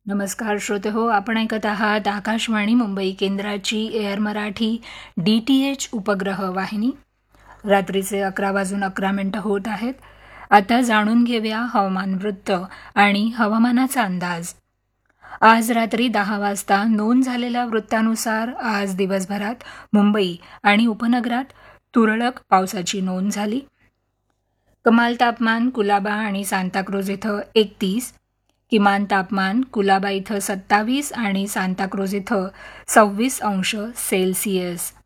नमस्कार श्रोते हो, आपण ऐकत आहात आकाशवाणी मुंबई केंद्राची एअर मराठी DTH उपग्रह वाहिनी. रात्रीचे 11:11 होत आहेत. आता जाणून घेऊया हवामान वृत्त आणि हवामानाचा अंदाज. आज रात्री 10 वाजता नोंद झालेल्या वृत्तानुसार आज दिवसभरात मुंबई आणि उपनगरात तुरळक पावसाची नोंद झाली. कमाल तापमान कुलाबा आणि सांताक्रूज इथं 31, किमान तापमान कुलाबा इथं 27 आणि सांताक्रूज इथं 26 अंश सेल्सिअस.